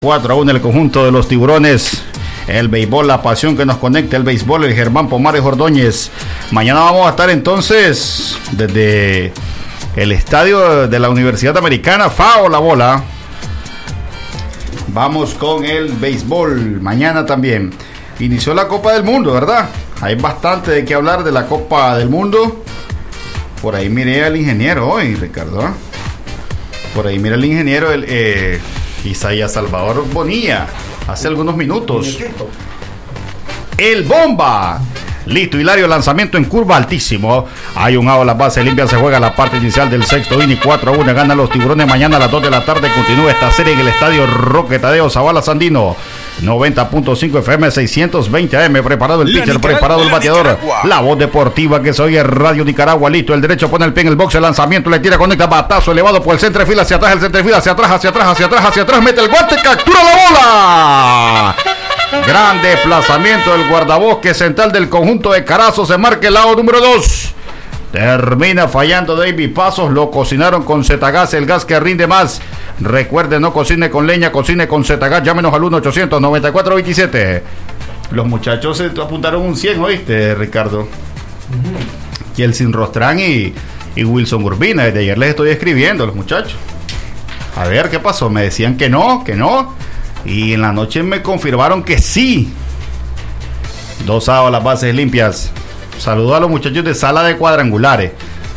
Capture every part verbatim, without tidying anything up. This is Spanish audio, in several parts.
cuatro a uno el conjunto de los Tiburones. El béisbol, la pasión que nos conecta, el béisbol, el Germán Pomares Ordóñez. Mañana vamos a estar entonces desde el estadio de la Universidad Americana, FAO La Bola. Vamos con el béisbol. Mañana también inició la Copa del Mundo, ¿verdad? Hay bastante de qué hablar de la Copa del Mundo. Por ahí miré al ingeniero hoy, Ricardo. ¿eh? Por ahí mira el ingeniero, el... Eh, Isaías Salvador Bonilla, hace algunos minutos. El bomba. Listo, Hilario, lanzamiento en curva altísimo. Hay un out, la base limpia, se juega la parte inicial del sexto inning, cuatro a uno, ganan los Tiburones. Mañana a las dos de la tarde continúa esta serie en el estadio Roque Tadeo Zavala Sandino. noventa punto cinco F M, seiscientos veinte A M, preparado el pitcher, preparado el bateador. Nicaragua. La voz deportiva que se oye Radio Nicaragua, listo, el derecho pone el pie en el box, el lanzamiento, le tira, conecta, batazo elevado por el centro de fila, hacia atrás, el centro de fila, hacia atrás, hacia atrás, hacia atrás, hacia atrás, mete el guante, captura la bola. Gran desplazamiento del guardabosque central del conjunto de Carazo, se marca el lado número dos. Termina fallando David Pasos, lo cocinaron con Zetagas, el gas que rinde más. Recuerde, no cocine con leña, cocine con Zetagas, llámenos al uno ochocientos noventa y cuatro veintisiete. Los muchachos se apuntaron un cien, ¿oíste, Ricardo? Uh-huh. Kelsin Rostrán y, y Wilson Urbina, desde ayer les estoy escribiendo a los muchachos. A ver, ¿qué pasó? Me decían que no, que no. Y en la noche me confirmaron que sí. Dos a las bases limpias. Saludo a los muchachos de Sala de Cuadrangulares,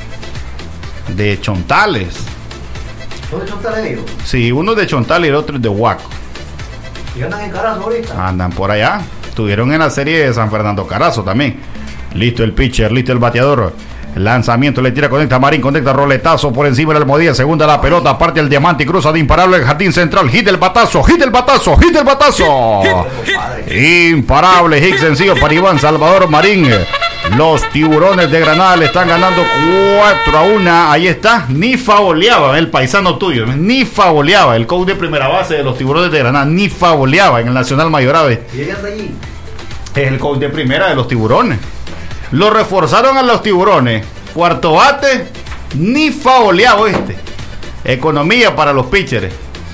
de Chontales. ¿Son de Chontales ellos? Sí, uno es de Chontales y el otro es de Huaco. ¿Y andan en Carazo ahorita? Andan por allá. Estuvieron en la serie de San Fernando Carazo también. Listo el pitcher, listo el bateador. Lanzamiento, le tira, conecta Marín, conecta roletazo por encima de la almohadilla, segunda la pelota, parte el diamante y cruza de imparable el jardín central, hit el batazo, hit el batazo, hit el batazo. Imparable hit sencillo para Iván Salvador Marín. Los Tiburones de Granada le están ganando cuatro a uno. Ahí está, ni favoleaba el paisano tuyo, ni favoleaba el coach de primera base de los Tiburones de Granada, ni favoleaba en el Nacional Mayorado. ¿Y ella está allí? Es el coach de primera de los Tiburones. Lo reforzaron a los Tiburones. Cuarto bate, ni favoleado este. Economía para los pitchers.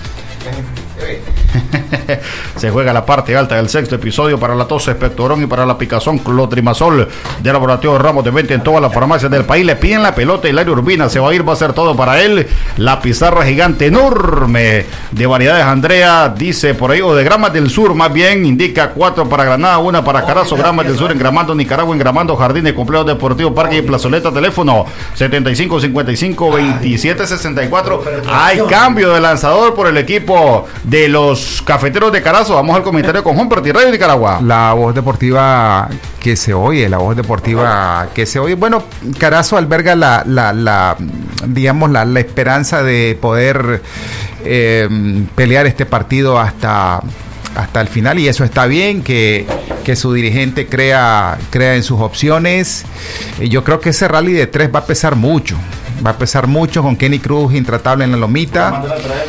Se juega la parte alta del sexto episodio para la tos, espectorón y para la picazón. Clotrimazol de Laboratorio Ramos de venta en todas las farmacias del país. Le piden la pelota y Hilario Urbina se va a ir, va a hacer todo para él. La pizarra gigante enorme de variedades Andrea dice por ahí, o de Gramas del Sur más bien, indica cuatro para Granada, una para Carazo. Gramas del Sur en Gramando, Nicaragua, en Gramando, Jardín de Complejo Deportivo, Parque y Plazoleta. Teléfono setenta y cinco cincuenta y cinco veintisiete sesenta y cuatro. Hay cambio de lanzador por el equipo de los Cafeteros de Carazo. Vamos al comentario con Humpert y Radio Nicaragua. La voz deportiva que se oye, la voz deportiva que se oye. Bueno, Carazo alberga la, la, la digamos, la, la esperanza de poder eh, pelear este partido hasta, hasta el final, y eso está bien, que, que su dirigente crea, crea en sus opciones. Yo creo que ese rally de tres va a pesar mucho. Va a pesar mucho con Kenny Cruz intratable en la lomita.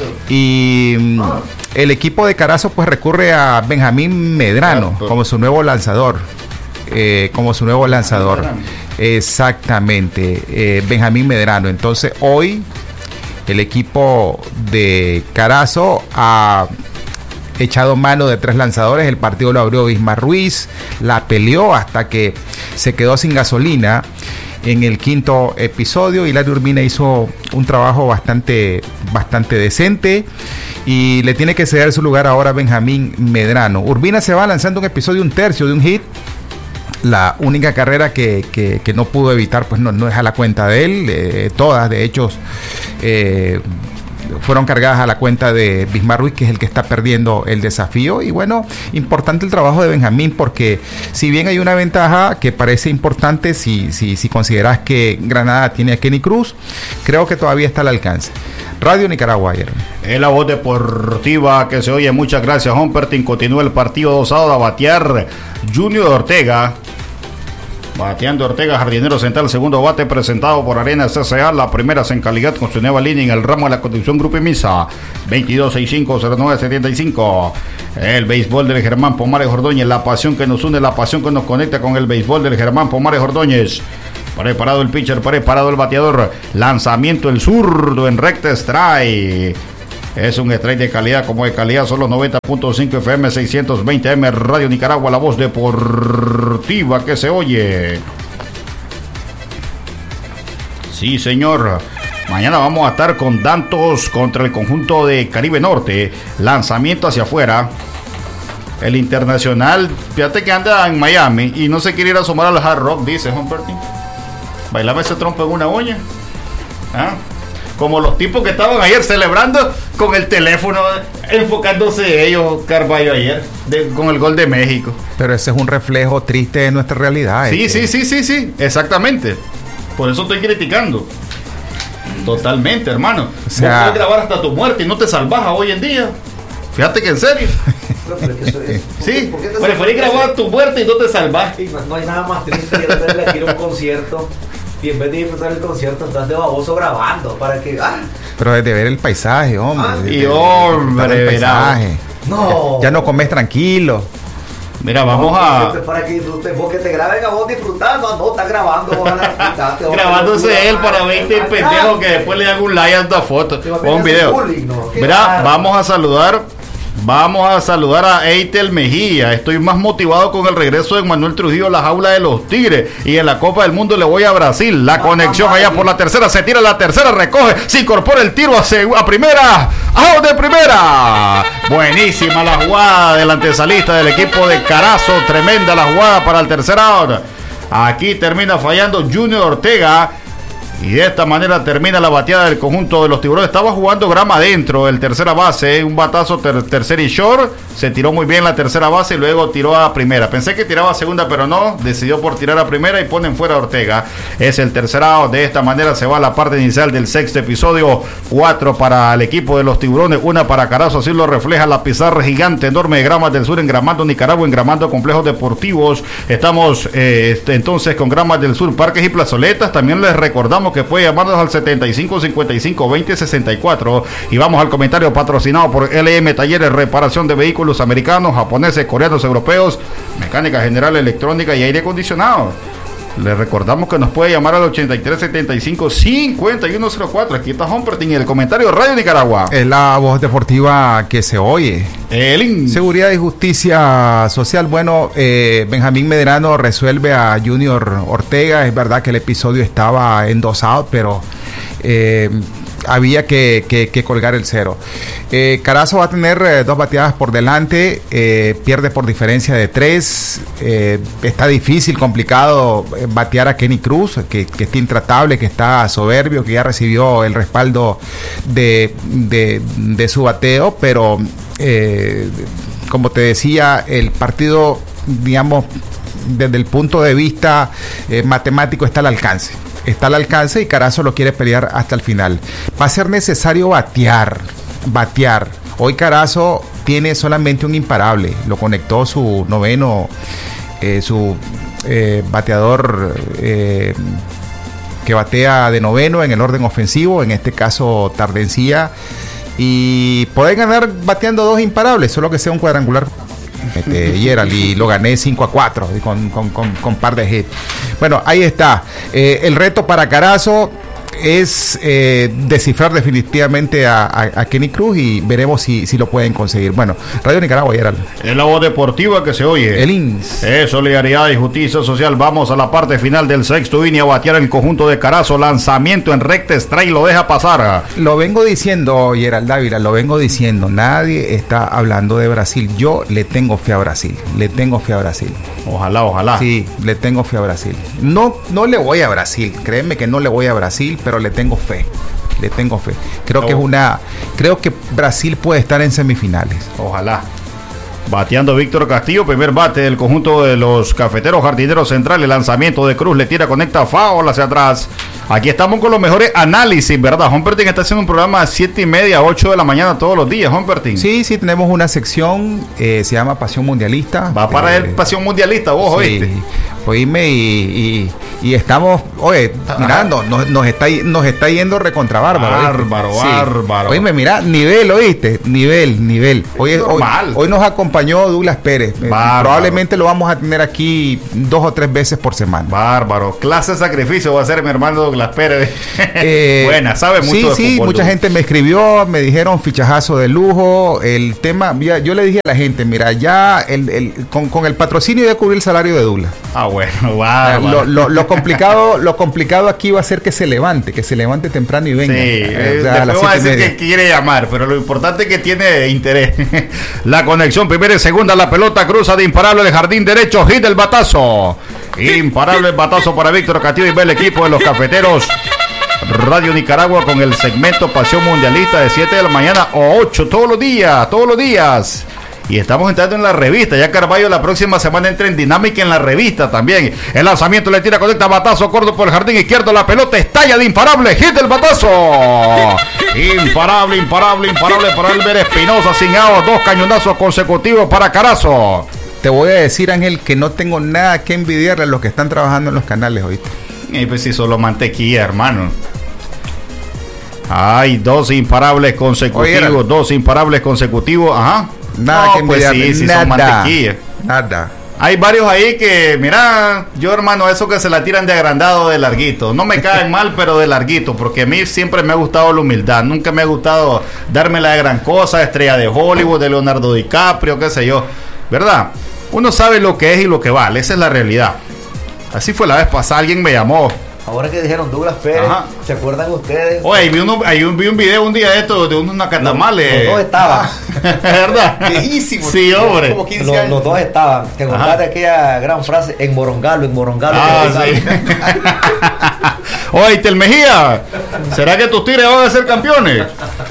Y el equipo de Carazo pues recurre a Benjamín Medrano como su nuevo lanzador. Eh, como su nuevo lanzador. Exactamente. Eh, Benjamín Medrano. Entonces hoy el equipo de Carazo ha echado mano de tres lanzadores. El partido lo abrió Ismar Ruiz. La peleó hasta que se quedó sin gasolina. En el quinto episodio, Hilario Urbina hizo un trabajo bastante, bastante decente y le tiene que ceder su lugar ahora a Benjamín Medrano. Urbina se va lanzando un episodio, un tercio de un hit. La única carrera que, que, que no pudo evitar, pues no, no es a la cuenta de él. Eh, todas, de hecho, eh, fueron cargadas a la cuenta de Bismar Ruiz, que es el que está perdiendo el desafío. Y bueno, importante el trabajo de Benjamín, porque si bien hay una ventaja que parece importante, si, si, si consideras que Granada tiene a Kenny Cruz, creo que todavía está al alcance. Radio Nicaragua ayer. En la voz deportiva que se oye, muchas gracias, Humpertin. Continúa el partido dosado a batear Junior Ortega. Bateando Ortega, jardinero central, segundo bate presentado por Arena C C A, la primera en calidad con su nueva línea en el ramo de la conducción Grupo Imisa, veintidós sesenta y cinco cero nueve setenta y cinco. El béisbol del Germán Pomares Ordóñez, la pasión que nos une, la pasión que nos conecta con el béisbol del Germán Pomares Ordóñez. Preparado el pitcher, preparado el bateador, lanzamiento el zurdo en recta strike. Es un strike de calidad, como de calidad son los noventa punto cinco F M, seiscientos veinte A M, Radio Nicaragua, la voz deportiva que se oye. Sí, señor. Mañana vamos a estar con Dantos contra el conjunto de Caribe Norte. Lanzamiento hacia afuera. El Internacional, fíjate que anda en Miami y no se quiere ir a asomar al Hard Rock, dice Humberty. Bailaba ese trompo en una uña. ¿Ah? Como los tipos que estaban ayer celebrando con el teléfono, enfocándose ellos, Carballo, ayer, de, con el gol de México. Pero ese es un reflejo triste de nuestra realidad. Sí, este. sí, sí, sí, sí, exactamente. Por eso estoy criticando. Totalmente, hermano. O sea, vos puedes grabar hasta tu muerte y no te salvajas hoy en día. Fíjate que en serio. Pero que eso es, sí, ¿por qué te preferís grabar tu muerte y no te salvas. No hay nada más triste que darle aquí un concierto y en vez de disfrutar el concierto estás de baboso grabando para que ah. Pero es de ver el paisaje, hombre. Ah, de, y de, hombre, el paisaje. No. Ya, ya no comes tranquilo. Mira, vamos no, a... Para que disfrutes, vos que te graben a vos disfrutando, no, estás grabando, vos a grabándose él para veinte pendejos que después le dan un like a esta foto o un video. Bullying, ¿no? Mira, vamos a saludar... Vamos a saludar a Eitel Mejía. Estoy más motivado con el regreso de Manuel Trujillo a la jaula de los Tigres. Y en la Copa del Mundo le voy a Brasil. La conexión allá por la tercera. Se tira la tercera, recoge. Se incorpora el tiro a, seg- a primera. ¡Out de primera! Buenísima la jugada del antesalista del equipo de Carazo. Tremenda la jugada para el tercer out. Aquí termina fallando Junior Ortega. Y de esta manera termina la bateada del conjunto de los Tiburones. Estaba jugando Grama adentro, el tercera base, un batazo ter- tercer y short. Se tiró muy bien la tercera base y luego tiró a primera. Pensé que tiraba a segunda, pero no. Decidió por tirar a primera y ponen fuera a Ortega. Es el tercer out. De esta manera se va a la parte inicial del sexto episodio. Cuatro para el equipo de los Tiburones, una para Carazo. Así lo refleja la pizarra gigante enorme de Gramas del Sur en Gramado, Nicaragua, en Gramado Complejos Deportivos. Estamos eh, este, entonces con Gramas del Sur, Parques y Plazoletas. También les recordamos que puede llamarnos al setenta y cinco cincuenta y cinco veinte sesenta y cuatro. Y vamos al comentario patrocinado por L M Talleres, reparación de vehículos americanos, japoneses, coreanos, europeos, mecánica general, electrónica y aire acondicionado. Les recordamos que nos puede llamar al ochenta y tres setenta y cinco cincuenta y uno cero cuatro. Aquí está Humberty en el comentario Radio Nicaragua. Es la voz deportiva que se oye. El Seguridad y Justicia Social. Bueno, eh, Benjamín Medrano resuelve a Junior Ortega. Es verdad que el episodio estaba endosado, pero eh, había que, que, que colgar el cero. Eh, Carazo va a tener eh, dos bateadas por delante, eh, pierde por diferencia de tres. Eh, está difícil, complicado eh, batear a Kenny Cruz, que, que está intratable, que está soberbio, que ya recibió el respaldo de, de, de su bateo, pero eh, como te decía, el partido, digamos, desde el punto de vista eh, matemático está al alcance. Está al alcance y Carazo lo quiere pelear hasta el final. Va a ser necesario batear, batear. Hoy Carazo tiene solamente un imparable. Lo conectó su noveno, eh, su eh, bateador eh, que batea de noveno en el orden ofensivo, en este caso Tardencía. Y poder ganar bateando dos imparables, solo que sea un cuadrangular. Este, Gerald, y lo gané cinco a cuatro con, con, con, con par de hits. Bueno, ahí está. Eh, el reto para Carazo es eh, descifrar definitivamente a, a, a Kenny Cruz y veremos si, si lo pueden conseguir. Bueno, Radio Nicaragua, Gerald. Es la voz deportiva que se oye. El I N S. Es solidaridad y justicia social. Vamos a la parte final del sexto inning a batear el conjunto de Carazo. Lanzamiento en recta, strike, lo deja pasar. Lo vengo diciendo, Gerald Dávila, lo vengo diciendo. Nadie está hablando de Brasil. Yo le tengo fe a Brasil. Le tengo fe a Brasil. Ojalá, ojalá. Sí, le tengo fe a Brasil. No, no le voy a Brasil. Créeme que no le voy a Brasil, pero le tengo fe. Le tengo fe. Creo no. que es una. Creo que Brasil puede estar en semifinales. Ojalá. Bateando Víctor Castillo, primer bate del conjunto de los Cafeteros Jardineros Centrales. Lanzamiento de Cruz, le tira, conecta foul hacia atrás. Aquí estamos con los mejores análisis, ¿verdad? Humberty está haciendo un programa a siete y media, ocho de la mañana todos los días, Humberty. Sí, sí, tenemos una sección, eh, se llama Pasión Mundialista. Va para eh, el Pasión Mundialista, vos, sí. ¿oíste? Oíme, y, y, y estamos, oye, mira, no, nos, nos, está, nos está yendo recontra bárbaro. Bárbaro, sí. bárbaro. Oíme, mira, nivel, oíste, nivel, nivel. Hoy, hoy, hoy nos acompañó Douglas Pérez. Bárbaro. Probablemente lo vamos a tener aquí dos o tres veces por semana. Bárbaro. Clase de sacrificio va a ser mi hermano Douglas Pérez. Eh, Buena, sabe mucho sí, de sí, fútbol. Mucha gente me escribió, me dijeron fichajazo de lujo. El tema, ya, yo le dije a la gente, mira, ya el, el, con, con el patrocinio ya cubrí el salario de Douglas. Ah, bueno, bárbaro. Lo, lo, lo complicado, lo complicado aquí va a ser que se levante, que se levante temprano y venga. Sí, eh, eh, a las después va a siete y decir media. que quiere llamar, pero lo importante es que tiene interés. La conexión primera y segunda, la pelota cruza de imparable de jardín derecho, hit del batazo. Imparable el batazo para Víctor Castillo y ve el equipo de los cafeteros. Radio Nicaragua con el segmento Pasión Mundialista de siete de la mañana o ocho todos los días, todos los días. Y estamos entrando en la revista. Ya Carballo la próxima semana entra en dinámica en la revista también. El lanzamiento le tira, conecta batazo corto por el jardín izquierdo. La pelota estalla de imparable. Hit el batazo. Imparable, imparable, imparable para Elber Espinosa. Sin out. Dos cañonazos consecutivos para Carazo. Te voy a decir, Ángel, que no tengo nada que envidiarle a los que están trabajando en los canales, ¿oíste? Y pues si solo mantequilla, hermano. Hay dos imparables consecutivos. Oye, dos imparables consecutivos. Ajá. Nada No, que pues envidiarle. sí, sí nada, son mantequilla. Nada. Hay varios ahí que, mira, yo hermano, eso que se la tiran de agrandado, de larguito. No me caen mal, pero de larguito, porque a mí siempre me ha gustado la humildad. Nunca me ha gustado darme la de gran cosa, estrella de Hollywood, de Leonardo DiCaprio, qué sé yo. ¿Verdad? Uno sabe lo que es y lo que vale, esa es la realidad. Así fue la vez pasada, alguien me llamó. Ahora que dijeron Douglas Pérez, Ajá. ¿se acuerdan ustedes? Oye, vi, uno, ahí vi un video un día de esto de unos nacatamales. Los dos estaban. ¿Verdad? Viejísimo. Sí, hombre. Como quince Los, años. los dos estaban. ¿Te acordás Ajá. de aquella gran frase? En Morongalo, en Morongalo. Ah, en sí. Morongalo. Oye, Tel Mejía, ¿será que tus Tigres van a ser campeones?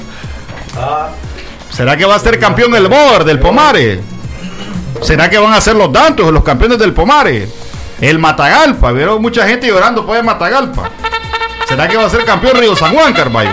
Ah, ¿Será que va a ser campeón el Boer del Pomare? ¿Será que van a ser los Dantos, los campeones del Pomare? El Matagalpa, vieron mucha gente llorando por el Matagalpa. ¿Será que va a ser campeón Río San Juan, Carballo?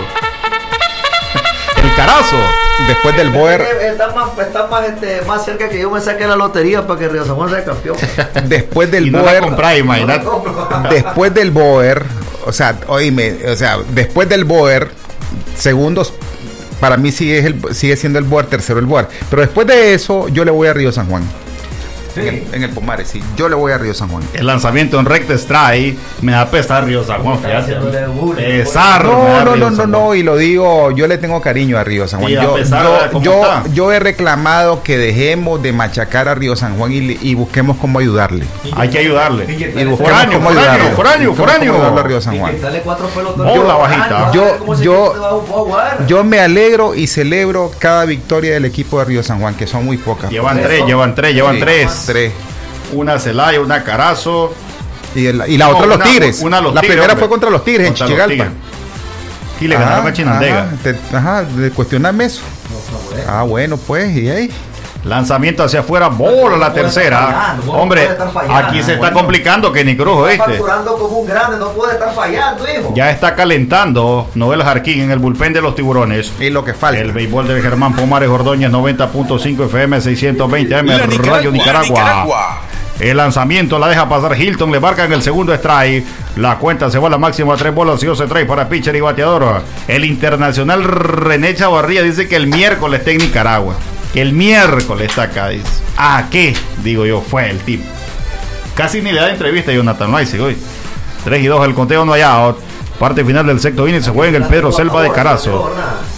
El Carazo. Después del Boer, Está más, está más, este, más cerca que yo me saque la lotería para que Río San Juan sea campeón. después del Y no la Boer, compráis, imagínate. después del Boer, o sea, oíme, o sea, después del Boer, segundos, para mí sigue, es el, sigue siendo el Boer, tercero el Boer. Pero después de eso, yo le voy a Río San Juan. Sí. En, el, en el Pomare, sí. Yo le voy a Río San Juan. El lanzamiento en recta strike me da pesar Río San Juan, fíjate. haciéndole bullying. Pesar. me No, da no, Río no, no, San no, Juan. y lo digo, yo le tengo cariño a Río San Juan. Y a Yo, pesar yo, de cómo yo, está. yo he reclamado que dejemos de machacar a Río San Juan y, y busquemos cómo ayudarle. Hay que ayudarle. Y que Y sale- busquemos Foráneo, cómo foráneo, ayudarle. foráneo, Busquemos foráneo. cómo ayudarle a Río San y Juan. que sale cuatro pelotones. Bola Ah, bajita. no, Yo- ¿cómo se yo- te va a jugar? Yo me alegro y celebro cada victoria del equipo de Río San Juan, que son muy pocas. Llevan tres, llevan tres, llevan Sí, tres. Tres. Una Celaya, una Carazo. Y, el- y la No, otra los una- Tigres. una los la Tigres, primera hombre. fue contra los Tigres Contra en los Chichigalpa. Tigres. Y le ganaron a Chinandega. Ajá, te- ajá, de cuestionarme eso. Ah, bueno, pues, y ahí. Lanzamiento hacia afuera, bola la No puede tercera. estar fallando, no Hombre, puede estar fallando. aquí se está Bueno. complicando Kenny Cruz, Está ¿oíste? facturando como un grande, no puede estar fallando, hijo. Ya está calentando Noel Jarquín en el bullpen de los Tiburones. Y lo que falta. El béisbol de Germán Pomares Ordóñez, noventa punto cinco F M, seiscientos veinte A M, La Nicaragua, Radio Nicaragua. Nicaragua. El lanzamiento la deja pasar Hilton, le marca en el segundo strike. La cuenta se va a la máxima a tres bolas y doce strike para pitcher y bateador. El internacional René Chavarría dice que el miércoles está en Nicaragua. Que el miércoles está acá, dice. ¿A qué? Digo yo, fue el tipo. Casi ni le da entrevista a Jonathan Maisi hoy. tres y dos el conteo, no hay out. Parte final del sexto inning se juega en el Pedro Selva de Carazo.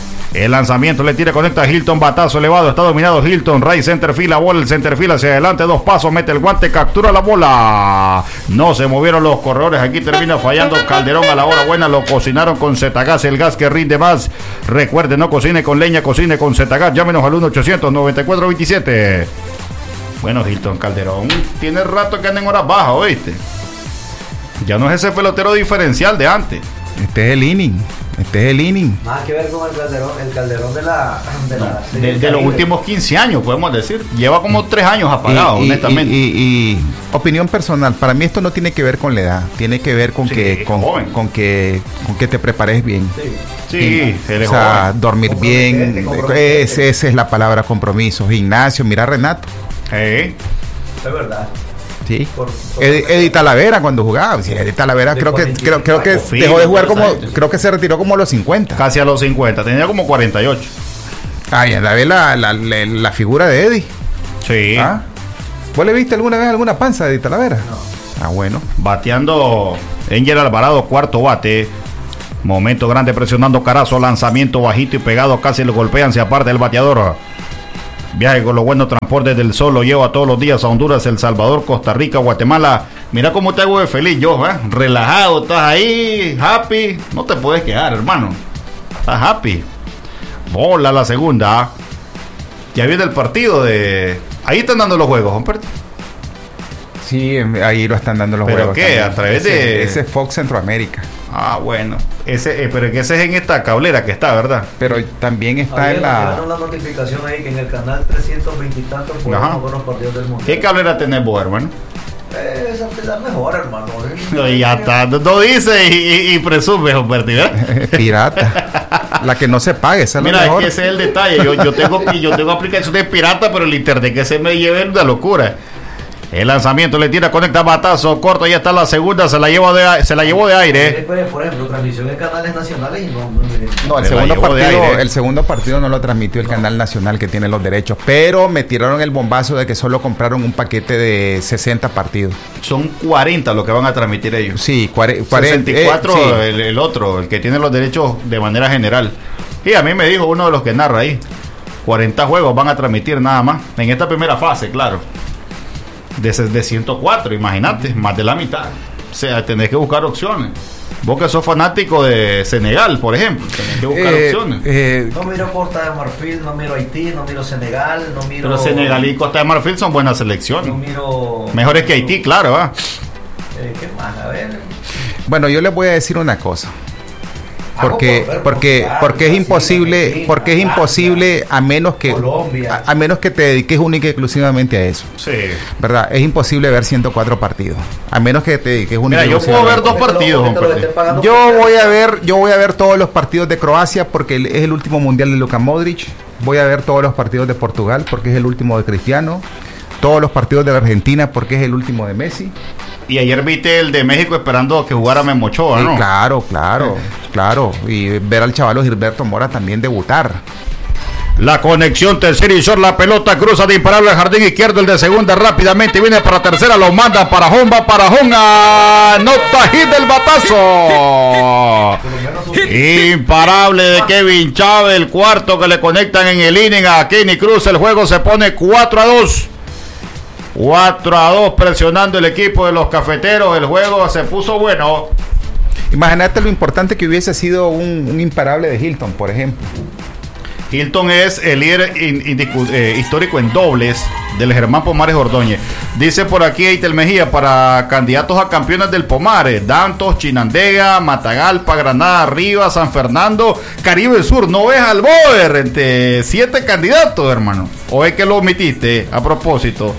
El lanzamiento le tira, conecta a Hilton, batazo elevado, está dominado Hilton, right center field, la bola, el center field hacia adelante, dos pasos, mete el guante, captura la bola. No se movieron los corredores, aquí termina fallando Calderón a la hora buena, lo cocinaron con Zetagas, el gas que rinde más. Recuerde, no cocine con leña, cocine con Zetagas, llámenos al uno ochocientos noventa y cuatro veintisiete. Bueno, Hilton Calderón tiene rato que anda en horas bajas, ¿oíste? Ya no es ese pelotero diferencial de antes. Este es el inning. Este es el inning. Nada que ver con el calderón, el calderón de la. De, la De, de los últimos quince años, podemos decir. Lleva como tres años apagado, Y- y- honestamente. Y, y- y opinión personal, para mí esto no tiene que ver con la edad, tiene que ver con Sí, que con, joven. con que con que te prepares bien. Sí. Sí, él es O sea, joven. dormir bien, Comprometerte, comprometerte. es- esa es la palabra compromiso. Gimnasio, mira a Renato. Eh, Es verdad. Sí. Por, por Edi, Eddie Talavera cuando jugaba. Sí, Eddie Talavera De creo que cuarenta y creo, creo que cinco. dejó de jugar Fino, como ¿sabes? creo que se retiró como a los cincuenta. Casi a los cincuenta, tenía como cuarenta y ocho. Ay, a la vez la, la, la, la figura de Eddie. Sí. ¿Ah? ¿Vos le viste alguna vez alguna panza de Eddie Talavera? No. Ah, bueno. Bateando Angel Alvarado, cuarto bate. Momento grande presionando Carazo, lanzamiento bajito y pegado, casi lo golpean, se aparta el bateador. Viaje con los buenos transportes del sol, lo lleva todos los días a Honduras, El Salvador, Costa Rica, Guatemala. Mira cómo te hago de feliz yo, ¿eh? Relajado, estás ahí, happy. No te puedes quedar, hermano. Estás happy. Bola la segunda. Ya viene el partido de... Ahí están dando los juegos, Humberto. Sí, ahí lo están dando los ¿Pero juegos. qué? También. ¿A través ese, de...? Ese es Fox Centroamérica. Ah, bueno. Ese, eh, pero que ese es en esta cablera que está, ¿verdad? Pero también está Ayer en nos la... llegaron la notificación ahí que en el canal trescientos veinte y tantos Ajá. podemos ver los partidos del mundo. ¿Qué cablera tenés vos, hermano? Eh, esa te da mejor, hermano. No, y ya está. No dice y, y, y presume, Humberto, ¿verdad? pirata. La que no se pague, esa es la Mira, es mejor. que ese es el detalle. Yo, yo tengo yo tengo aplicaciones pirata, pero el internet que se me lleve es una locura. El lanzamiento le tira, conecta batazo, corto, ya está la segunda, se la llevó de, se la llevó de aire. Por ejemplo, transmisión en canales nacionales y no. no, No, el Se la segundo, llevó de partido, aire. el segundo partido no lo transmitió el canal nacional que tiene los derechos, pero me tiraron el bombazo de que solo compraron un paquete de sesenta partidos. Son cuarenta lo que van a transmitir ellos. Sí, cuare- sesenta y cuatro eh, sí. el, el otro, el que tiene los derechos de manera general. Y a mí me dijo uno de los que narra ahí, cuarenta juegos van a transmitir nada más, en esta primera fase, claro. De, de ciento cuatro, imagínate, más de la mitad. O sea, tenés que buscar opciones. Vos que sos fanático de Senegal, por ejemplo, tenés que buscar Eh, opciones. eh, No miro Costa de Marfil, no miro Haití, no miro Senegal, no miro. Pero Senegal y Costa de Marfil son buenas No selecciones. miro. Mejores que Haití, claro, ¿ah? Eh, ¿Qué más? A ver. bueno, yo les voy a decir una cosa. Hago Porque, por ver porque, Portugal, porque es Brasil, imposible, Argentina, porque es Francia, imposible a menos que Colombia. a, a menos que te dediques única y exclusivamente a eso. Sí. ¿Verdad? Es imposible ver ciento cuatro partidos. A menos que te dediques única Mira, y yo puedo ver exclusivamente. dos partidos, Porque te lo Humberto. estén pagando Yo por- voy a ver, yo voy a ver todos los partidos de Croacia porque el- es el último mundial de Luka Modric. Voy a ver todos los partidos de Portugal porque es el último de Cristiano. Todos los partidos de la Argentina porque es el último de Messi. Y ayer viste el de México esperando que jugara Memo Ochoa, Sí, ¿no? claro, claro, claro. Y ver al chavalo Gilberto Mora también debutar. La conexión tercera y short, la pelota cruza de imparable al jardín izquierdo, el de segunda rápidamente viene para tercera, lo manda para Home, va para Home, anota hit del batazo. Por lo menos un- Imparable de Kevin Chávez, el cuarto que le conectan en el inning a Kenny Cruz, el juego se pone cuatro a dos. cuatro a dos presionando el equipo de los cafeteros, el juego se puso bueno. Imagínate lo importante que hubiese sido un, un imparable de Hilton, por ejemplo. Hilton es el líder in- indiscu- eh, histórico en dobles del Germán Pomares Ordóñez. Dice por aquí Eitel Mejía, para candidatos a campeones del Pomares: Dantos, Chinandega, Matagalpa, Granada, Rivas, San Fernando, Caribe Sur. ¿No ves al Boer entre siete candidatos, hermano? ¿O es que lo omitiste a propósito?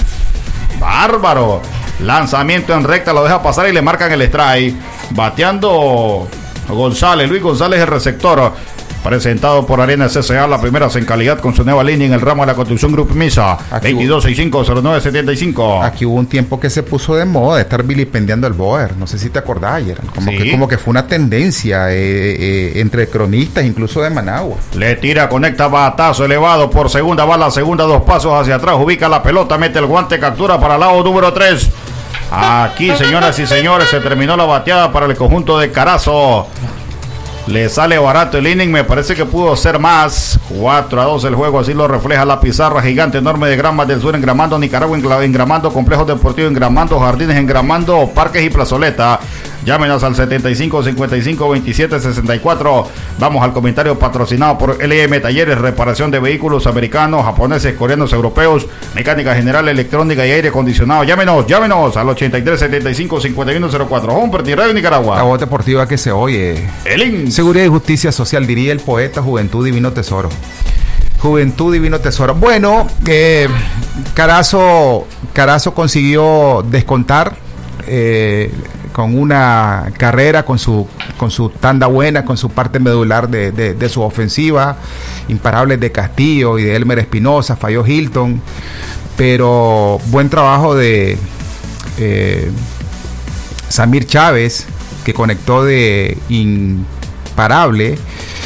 Bárbaro. Lanzamiento en recta, lo deja pasar y le marcan el strike. Bateando González, Luis González, el receptor. Presentado por Arena C C A, la primera en calidad con su nueva línea en el ramo de la construcción Grupo Misa. Aquí veintidós sesenta y cinco cero nueve setenta y cinco. Aquí hubo un tiempo que se puso de moda estar vilipendiando al Boer. No sé si te acordás ayer. Como, Sí. que, como que fue una tendencia eh, eh, entre cronistas, incluso de Managua. Le tira, conecta batazo elevado por segunda, va la segunda, dos pasos hacia atrás, ubica la pelota, mete el guante, captura para el lado número tres. Aquí, señoras y señores, se terminó la bateada para el conjunto de Carazo. Le sale barato el inning, me parece que pudo ser más. cuatro a dos el juego, así lo refleja la pizarra gigante enorme de Gramas del Sur, Engramando Nicaragua, Engramando Complejos Deportivos, Engramando Jardines, Engramando Parques y Plazoleta. Llámenos al setenta y cinco cincuenta y cinco veintisiete sesenta y cuatro. Vamos al comentario patrocinado por L M Talleres, reparación de vehículos americanos, japoneses, coreanos, europeos, mecánica general, electrónica y aire acondicionado. Llámenos, llámenos al ochenta y tres setenta y cinco cincuenta y uno cero cuatro. Humberto Radio Nicaragua. La voz deportiva que se oye. El I N S. Seguridad y justicia social, diría el poeta, Juventud Divino Tesoro. Juventud Divino Tesoro. Bueno, eh, Carazo, Carazo consiguió descontar eh, con una carrera, con su, con su tanda buena, con su parte medular de, de, de su ofensiva, imparables de Castillo y de Elmer Espinosa, falló Hilton, pero buen trabajo de, eh, Samir Chávez, que conectó de imparable,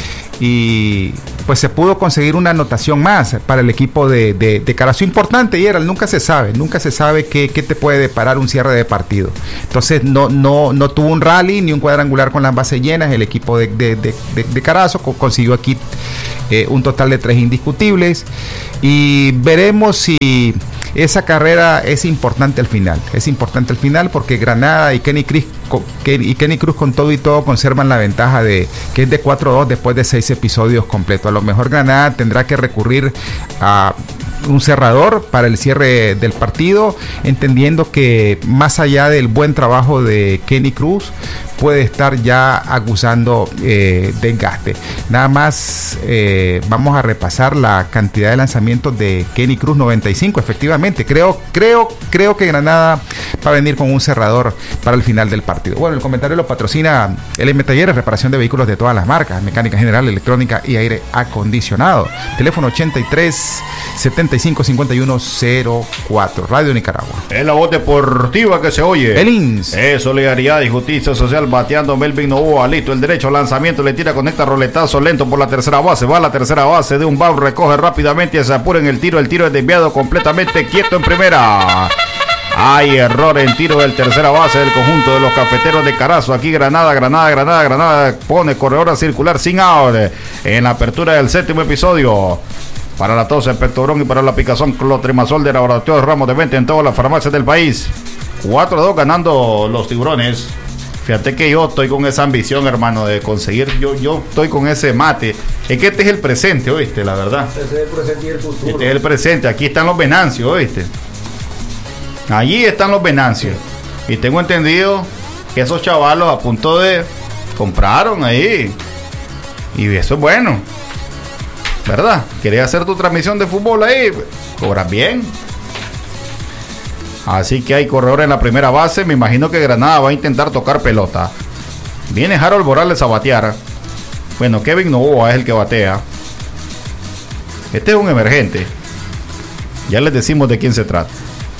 y pues se pudo conseguir una anotación más para el equipo de, de, de Carazo. Importante, Gerald, nunca se sabe, nunca se sabe qué, qué te puede deparar un cierre de partido. Entonces no, no, no tuvo un rally ni un cuadrangular con las bases llenas. El equipo de, de, de, de, de Carazo consiguió aquí eh, un total de tres indiscutibles, y veremos si esa carrera es importante al final. Es importante al final porque Granada y Kenny Cruz, y Kenny Cruz con todo y todo conservan la ventaja de que es de cuatro dos después de seis episodios completos. A lo mejor Granada tendrá que recurrir a un cerrador para el cierre del partido, entendiendo que más allá del buen trabajo de Kenny Cruz, puede estar ya acusando eh, desgaste. Nada más eh, vamos a repasar la cantidad de lanzamientos de Kenny Cruz, noventa y cinco, efectivamente. Creo, creo, creo que Granada va a venir con un cerrador para el final del partido. Bueno, el comentario lo patrocina L M Talleres, reparación de vehículos de todas las marcas, mecánica general, electrónica y aire acondicionado. Teléfono ochenta y tres, setenta y cinco, cincuenta y uno, cero cuatro. Radio Nicaragua. Es la voz deportiva que se oye. El I N S. Es solidaridad y justicia social. Bateando Melvin Novoa, listo el derecho, lanzamiento, le tira, conecta, roletazo lento por la tercera base, va a la tercera base de un bau, recoge rápidamente y se apura en el tiro, el tiro es desviado completamente, quieto en primera. Hay error en tiro del tercera base del conjunto de los cafeteros de Carazo. Aquí Granada, Granada, Granada, Granada pone corredora circular sin out en la apertura del séptimo episodio. Para la tos, el pectorón y para la picazón, clotrimazol de laboratorio Ramos de venta en todas las farmacias del país. cuatro a dos ganando los tiburones. Fíjate que yo estoy con esa ambición, hermano, de conseguir, yo, yo estoy con ese mate. Es que este es el presente, ¿oíste? La verdad. Este es el presente y el futuro. Este es el presente, aquí están los Venancios, ¿oíste? Allí están los Venancios. Y tengo entendido que esos chavalos a punto de compraron ahí. Y eso es bueno, ¿verdad? ¿Querías hacer tu transmisión de fútbol ahí? Cobras bien. Así que hay corredor en la primera base. Me imagino que Granada va a intentar tocar pelota. Viene Harold Morales a batear. Bueno, Kevin Novoa es el que batea. Este es un emergente. Ya les decimos de quién se trata.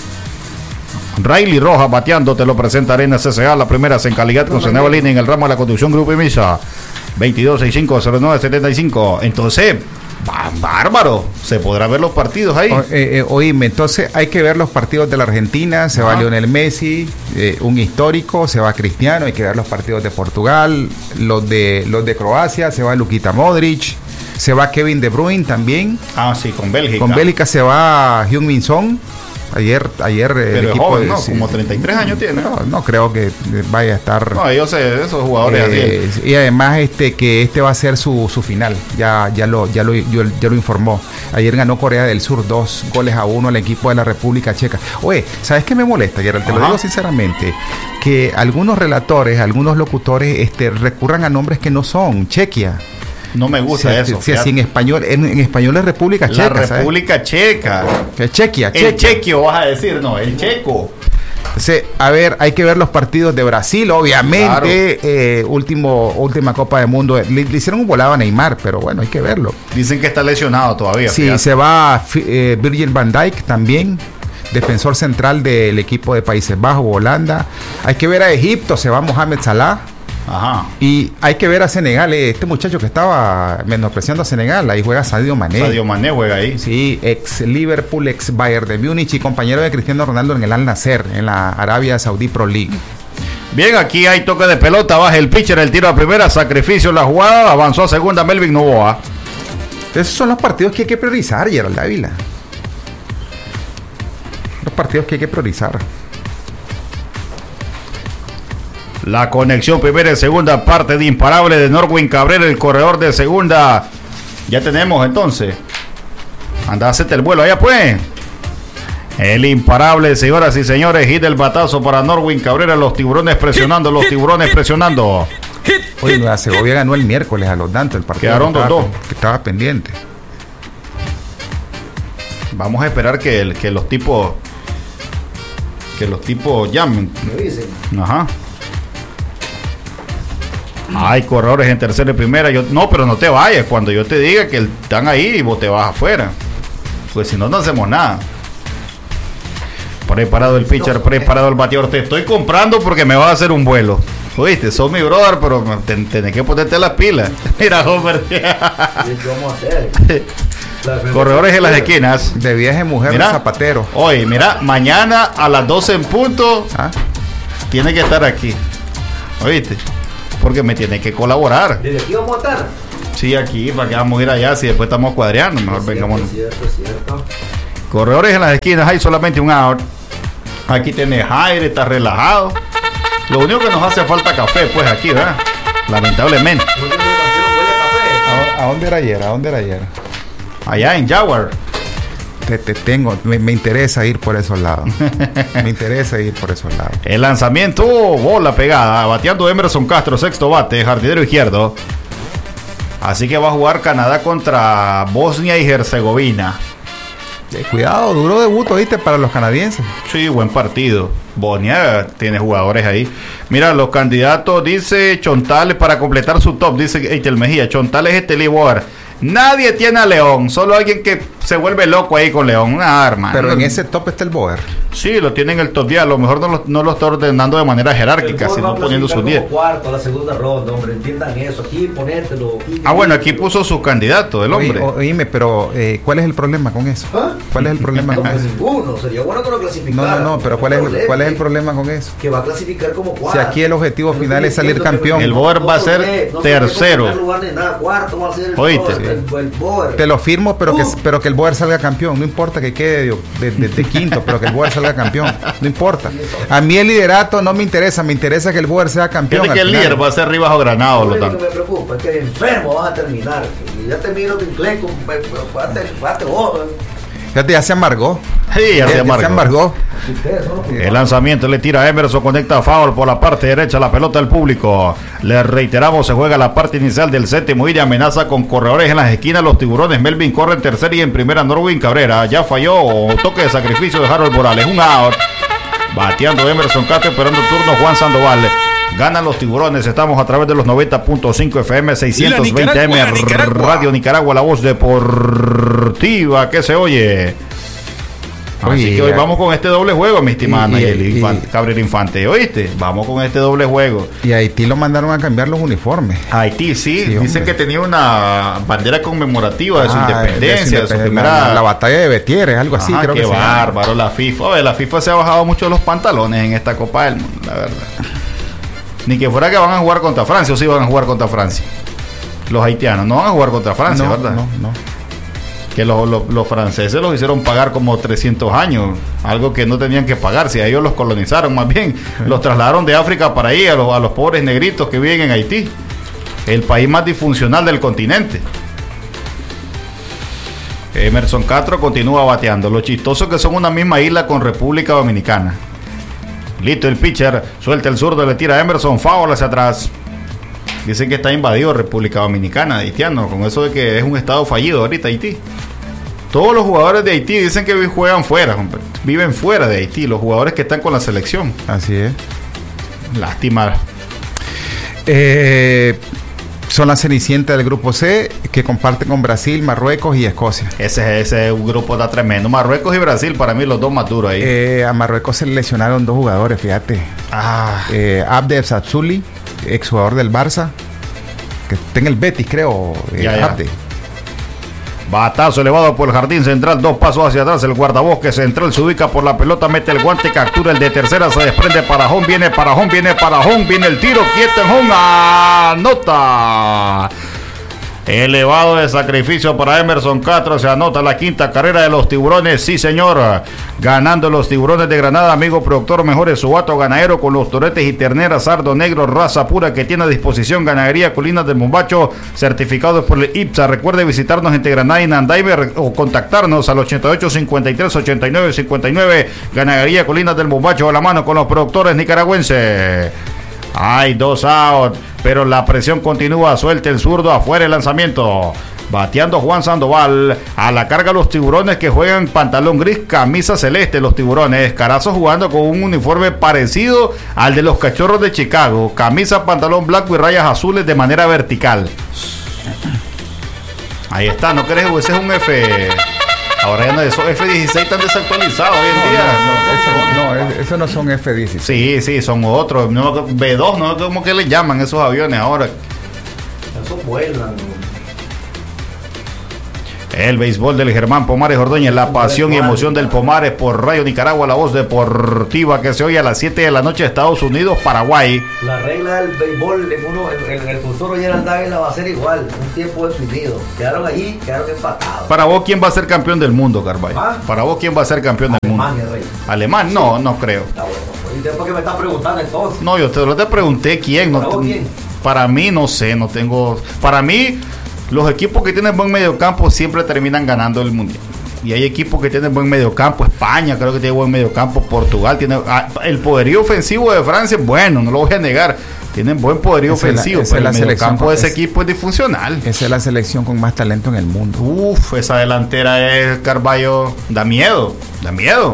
Riley Rojas bateando, te lo presenta Arena C C A. La primera es en calidad con su nueva línea en el ramo de la construcción Grupo Imisa. veintidós sesenta y cinco cero nueve setenta y cinco. Entonces, bárbaro, se podrá ver los partidos ahí. O, eh, eh, oíme, entonces hay que ver los partidos de la Argentina. Se ah. va Lionel Messi, eh, un histórico, se va Cristiano. Hay que ver los partidos de Portugal, los de los de Croacia, se va Luka Modric, se va Kevin De Bruyne también. Ah, sí, con Bélgica. Con Bélgica se va Heung-min Son. Ayer, ayer Pero el es equipo joven, de, ¿no? sí, Como treinta y tres años tiene. No, no creo que vaya a estar. No, yo sé, esos jugadores eh, así. Y además este que este va a ser su, su final. Ya, ya lo, ya lo, yo, ya lo informó. Ayer ganó Corea del Sur dos goles a uno al equipo de la República Checa. Oye, ¿sabes qué me molesta, Gerald? Te Ajá. lo digo sinceramente, que algunos relatores, algunos locutores, este, recurran a nombres que no son. Chequia. No me gusta si, eso. Si, si en español, en, en español es República la Checa. La República ¿sabes? Checa. Es Chequia, el chequio vas a decir, no, el checo. Entonces, a ver, hay que ver los partidos de Brasil, obviamente. Claro. eh, último, última Copa del Mundo. Le, le hicieron un volado a Neymar, pero bueno, hay que verlo. Dicen que está lesionado todavía. Sí, fíjate. Se va eh, Virgil van Dijk también, defensor central del equipo de Países Bajos, Holanda. Hay que ver a Egipto, se va Mohamed Salah. Ajá. Y hay que ver a Senegal, este muchacho que estaba menospreciando a Senegal, ahí juega Sadio Mané. Sadio Mané juega ahí. Sí, ex Liverpool, ex Bayern de Múnich y compañero de Cristiano Ronaldo en el Al Nassr, en la Arabia Saudí Pro League. Bien, aquí hay toque de pelota, baja el pitcher, el tiro a primera, sacrificio la jugada, avanzó a segunda Melvin Novoa. Esos son los partidos que hay que priorizar, Gerald Dávila. Los partidos que hay que priorizar. La conexión primera y segunda parte de imparable de Norwin Cabrera, el corredor de segunda. Ya tenemos entonces. Anda, hacete el vuelo allá pues. El imparable, señoras y señores, hit el batazo para Norwin Cabrera. Los tiburones presionando, los tiburones presionando. Oye, Nueva Segovia ganó el miércoles a los Dantos el partido. Quedaron dos dos. Que estaba pendiente. Vamos a esperar que, el, que los tipos que los tipos llamen. Me dicen. Ajá. Hay corredores en tercera y primera. Yo, no, pero no te vayas. Cuando yo te diga que están ahí, vos te vas afuera. Pues si no, no hacemos nada. Por Preparado el pitcher, preparado el bateador. Te estoy comprando porque me vas a hacer un vuelo. Oíste, sos mi brother, pero ten, tenés que ponerte las pilas. Mira, Homer. ¿Qué vamos a hacer? Corredores en las esquinas. De viaje mujer Mira, de zapatero. Oye, mira, mañana a las doce en punto ¿Ah? tiene que estar aquí. ¿Oíste? Porque me tiene que colaborar. ¿Desde aquí vamos a estar? Sí, aquí, para que vamos a ir allá. Si después estamos cuadreando, mejor Es vengamos. cierto, es cierto, es cierto. Corredores en las esquinas, hay solamente un out. Aquí tenés aire, está relajado. Lo único que nos hace falta café, pues aquí, ¿verdad? Lamentablemente. ¿No tiene una canción? ¿Huele a café? ¿A, a dónde era ayer? ¿A dónde era ayer? Allá en Jaguar. Te, te tengo, me, me interesa ir por esos lados. Me interesa ir por esos lados. El lanzamiento, bola pegada, bateando Emerson Castro, sexto bate, jardinero izquierdo. Así que va a jugar Canadá contra Bosnia y Herzegovina. Eh, cuidado, duro debut, ¿viste? Para los canadienses. Sí, buen partido. Bosnia tiene jugadores ahí. Mira, los candidatos, dice Chontales para completar su top, dice Eitel Mejía. Chontales es Teli Boer. Nadie tiene a León, solo alguien que se vuelve loco ahí con León. Nada, hermano. Pero en ese top está el Boer. Sí, lo tienen el top diez. A lo mejor no lo, no lo está ordenando de manera jerárquica, El sino Boer va a poniendo sus clasificar diez. como cuarto a la segunda ronda, hombre, entiendan eso. Aquí ponértelo. Aquí, Ah, bueno, aquí puso su candidato, el hombre. Oye, oíme, pero eh, ¿cuál es el problema con eso? ¿Ah? ¿Cuál es el problema No, con pues eso? ninguno. Sería bueno que lo No, clasificara. no, no, pero ¿cuál es, el, ¿cuál es el problema con eso? Que va a clasificar como Si cuarto. aquí el objetivo Pero final estoy es salir diciendo que campeón. El Boer va a ser no se tercero. ve como primer lugar ni nada, cuarto va a ser el Oíste. Boer, el, el Boer. Te lo firmo, pero que, Uh. pero que el Boer salga campeón. No importa que quede de, de- de- de quinto, pero que el Boer salga campeón. No importa. A mí el liderato no me interesa. Me interesa que el Boer sea campeón. Fíjate que al el final. líder va a ser Rivas o Granado, Lo lo único tanto. que me preocupa es que enfermo vas a terminar. Y ya te miro tu inglés, con- bate, bate vos. Fíjate, ya se amargó. Sí, ya se amargó. amargó. Ustedes son los que- El lanzamiento le tira a Emerson, conecta foul por la parte derecha, la pelota del público. Le reiteramos, se juega la parte inicial del séptimo y de amenaza con corredores en las esquinas. Los tiburones, Melvin corre en tercera y en primera Norwin Cabrera. Ya falló, toque de sacrificio de Harold Morales. Un out. Bateando Emerson Castro, esperando turno Juan Sandoval. Ganan los tiburones, estamos a través de los noventa punto cinco F M, seiscientos veinte M, La Nicaragua. Radio Nicaragua, la voz deportiva que se oye. Así Oye, que hoy ya- vamos con este doble juego, mi estimada y- Nayeli y- Infante- Cabrera Infante. ¿Oíste? Vamos con este doble juego. Y a Haití lo mandaron a cambiar los uniformes. Haití, sí, Sí, dicen hombre. que tenía una bandera conmemorativa de su Ah, independencia, de su la- primera. la, la batalla de Betieres, algo así, Ajá, creo qué que se llama. bárbaro, la FIFA. Oye, la FIFA se ha bajado mucho los pantalones en esta Copa del Mundo, la verdad. Ni que fuera que van a jugar contra Francia, o sí van a jugar contra Francia. Los haitianos no van a jugar contra Francia, no, ¿verdad? no, no. Que los, los, los franceses los hicieron pagar como trescientos años, algo que no tenían que pagar, si a ellos los colonizaron más bien, los trasladaron de África para ahí, a los, a los pobres negritos que viven en Haití, el país más disfuncional del continente. Emerson Castro continúa bateando, lo chistoso que son una misma isla con República Dominicana. Listo el pitcher, suelta el zurdo, le tira a Emerson, foul hacia atrás. Dicen que está invadido República Dominicana, haitiano, con eso de que es un estado fallido ahorita Haití. Todos los jugadores de Haití dicen que juegan fuera, hombre. Viven fuera de Haití, los jugadores que están con la selección. Así es. Lástima. Eh, son las cenicientas del grupo C que comparten con Brasil, Marruecos y Escocia. Ese, ese grupo está tremendo. Marruecos y Brasil, para mí, los dos más duros ahí. Eh, a Marruecos se le lesionaron dos jugadores, fíjate. ah, Eh, Abdel Satsuli, exjugador del Barça, que está en el Betis, creo. eh, Ya, ya. Abde. Batazo elevado por el jardín central, dos pasos hacia atrás, el guardabosque central se ubica por la pelota, mete el guante, captura el de tercera, se desprende para home, viene para home, viene para home, viene el tiro, quieto en home, anota. Elevado de sacrificio para Emerson Castro, se anota la quinta carrera de los tiburones, sí señor, ganando los tiburones de Granada, amigo productor, mejores subato ganadero con los toretes y terneras, sardo negro, raza pura que tiene a disposición Ganadería Colinas del Mombacho, certificados por el I P S A. Recuerde visitarnos entre Granada y Nandaimer o contactarnos al ochenta y ocho cincuenta y tres ochenta y nueve cincuenta y nueve, Ganadería Colinas del Mombacho, a la mano con los productores nicaragüenses. Hay dos out, pero la presión continúa. Suelta el zurdo, afuera el lanzamiento. Bateando Juan Sandoval. A la carga los tiburones que juegan pantalón gris, camisa celeste. Los tiburones. Carazo jugando con un uniforme parecido al de los Cachorros de Chicago. Camisa, pantalón blanco y rayas azules de manera vertical. Ahí está, ¿no crees? Ese es un F. Ahora ya no, esos F dieciséis están desactualizados hoy en día. No, no, eso, eso no son F dieciséis. Sí, sí, son otros. No, B dos, no sé cómo que le llaman esos aviones ahora. Esos vuelan. El béisbol del Germán Pomares Ordóñez, la pasión y emoción del Pomares por Radio Nicaragua, la voz deportiva que se oye a las siete de la noche de Estados Unidos, Paraguay. La regla del béisbol en, uno, en, en el futuro Gerald Dávila va a ser igual, un tiempo definido. Quedaron allí, quedaron empatados. Para vos, ¿quién va a ser campeón del mundo, Carvalho? ¿Ah? Para vos, ¿quién va a ser campeón del mundo? Alemania, Rey. ¿Alemán? No, no creo. Está bueno. ¿Y después que me estás preguntando entonces? No, yo te, yo te pregunté quién. ¿Para No, vos quién? Para mí, no sé, no tengo... Para mí... Los equipos que tienen buen mediocampo siempre terminan ganando el mundial. Y hay equipos que tienen buen mediocampo. España creo que tiene buen mediocampo. Portugal tiene... Ah, el poderío ofensivo de Francia es bueno, no lo voy a negar. Tienen buen poderío Esa es la- ofensivo. esa Pero es el la mediocampo selección, de ese es- equipo es disfuncional. Esa es la selección con más talento en el mundo. Uf, esa delantera es Carvalho. Da miedo, da miedo.